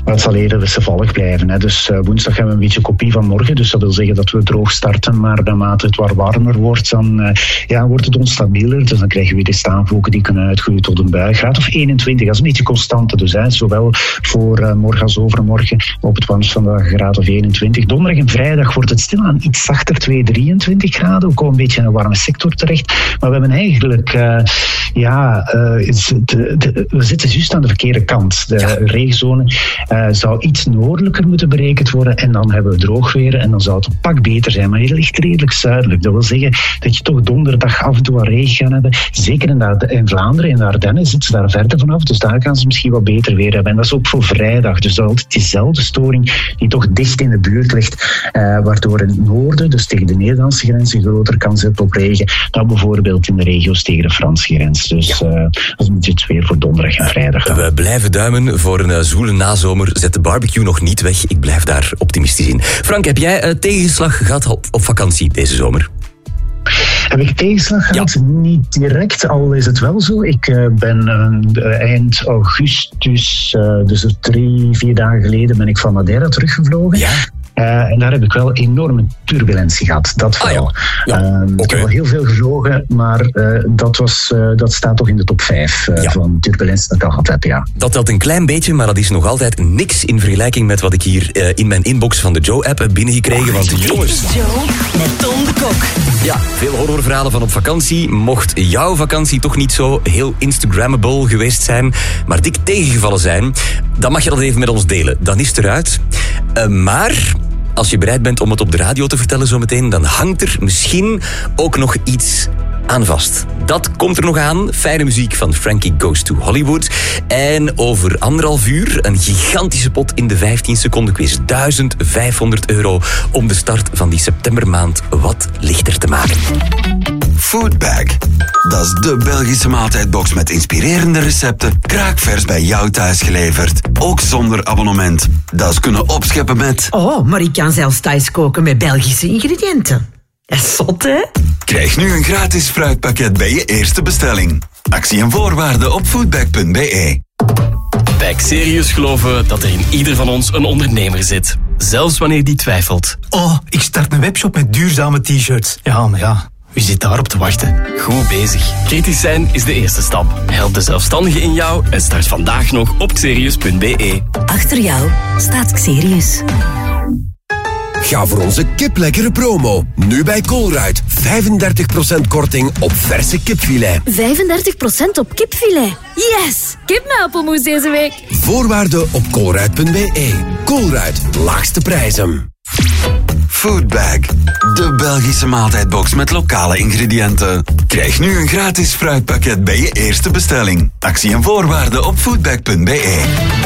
Maar het zal eerder wisselvallig blijven. Hè. Dus woensdag hebben we een beetje kopie van morgen. Dus dat wil zeggen dat we droog starten. Maar naarmate het wat warmer wordt, dan wordt het onstabieler. Dus dan krijgen we weer de staanvlokken die kunnen uitgroeien tot een bui. Graad of 21, dat is een beetje constante. Dus zowel voor morgen als overmorgen op het warmst van de graad of 21. Donderdag en vrijdag wordt het stilaan iets zachter, 23 graden. We komen een beetje in een warme sector terecht. Maar we hebben eigenlijk... we zitten juist aan de verkeerde kant. De regenzone zou iets noordelijker moeten berekend worden en dan hebben we droog weer en dan zou het een pak beter zijn. Maar je ligt redelijk zuidelijk. Dat wil zeggen dat je toch donderdag af en toe wat regen gaat hebben. Zeker in Vlaanderen, in de Ardennen zitten ze daar verder vanaf. Dus daar gaan ze misschien wat beter weer hebben. En dat is ook voor vrijdag. Dus dat is altijd diezelfde storing die toch dicht in de buurt ligt. Waardoor in het noorden, dus tegen de Nederlandse grens, een grotere kans hebt op regen dan bijvoorbeeld in de regio's tegen de Franse grens. Dus dat is een beetje het weer voor donderdag en vrijdag. We blijven duimen voor een zwoele nazomer. Zet de barbecue nog niet weg. Ik blijf daar optimistisch in. Frank, heb jij tegenslag gehad op vakantie deze zomer? Heb ik tegenslag gehad? Ja. Niet direct, al is het wel zo. Ik ben eind augustus, dus 3-4 dagen geleden, ben ik van Madeira teruggevlogen. Ja. En daar heb ik wel enorme turbulentie gehad. Dat vooral. Ik heb al heel veel gevlogen, maar dat staat toch in de top 5 van turbulentie dat ik al gehad heb. Ja. Dat telt een klein beetje, maar dat is nog altijd niks in vergelijking met wat ik hier in mijn inbox van de Joe-app heb binnengekregen. Want jongens... Joe met Tom de Kok. Ja, veel horrorverhalen van op vakantie. Mocht jouw vakantie toch niet zo heel Instagrammable geweest zijn, maar dik tegengevallen zijn, dan mag je dat even met ons delen. Dan is het eruit. Maar... als je bereid bent om het op de radio te vertellen zometeen, dan hangt er misschien ook nog iets aan vast. Dat komt er nog aan. Fijne muziek van Frankie Goes to Hollywood. En over 1,5 uur een gigantische pot in de 15 seconden quiz. €1.500 om de start van die septembermaand wat lichter te maken. Foodbag. Dat is de Belgische maaltijdbox met inspirerende recepten, kraakvers bij jou thuis geleverd. Ook zonder abonnement. Dat is kunnen opscheppen met... Oh, maar ik kan zelfs thuis koken met Belgische ingrediënten. Dat is zot, hè? Krijg nu een gratis fruitpakket bij je eerste bestelling. Actie en voorwaarden op foodbag.be. Bij Xerius geloven we dat er in ieder van ons een ondernemer zit. Zelfs wanneer die twijfelt. Oh, ik start een webshop met duurzame t-shirts. Ja, maar ja... wie zit daarop te wachten? Goed bezig. Kritisch zijn is de eerste stap. Help de zelfstandige in jou en start vandaag nog op xerius.be. Achter jou staat Xerius. Ga voor onze kiplekkere promo. Nu bij Colruyt. 35% korting op verse kipfilet. 35% op kipfilet. Yes! Kipmelpelmoes deze week. Voorwaarden op colruyt.be. Colruyt. Laagste prijzen. Foodbag. De Belgische maaltijdbox met lokale ingrediënten. Krijg nu een gratis fruitpakket bij je eerste bestelling. Actie en voorwaarden op foodbag.be.